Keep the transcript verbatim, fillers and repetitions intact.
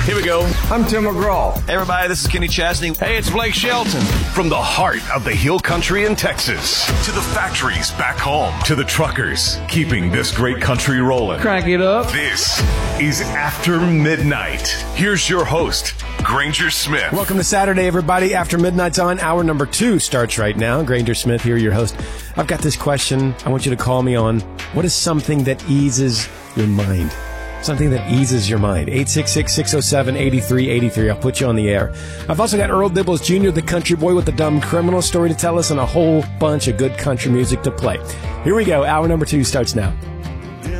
Here we go. I'm Tim McGraw. Hey, everybody, this is Kenny Chesney. Hey, it's Blake Shelton. From the heart of the Hill Country in Texas to the factories back home to the truckers keeping this great country rolling. Crank it up. This is After Midnight. Here's your host, Granger Smith. Welcome to Saturday, everybody. After Midnight's on. Hour number two starts right now. Granger Smith here, your host. I've got this question I want you to call me on. What is something that eases your mind? Something that eases your mind. eight six six, six oh seven, eight three eight three. I'll put you on the air. I've also got Earl Dibbles Junior, the country boy with the dumb criminal story to tell us, and a whole bunch of good country music to play. Here we go. Hour number two starts now.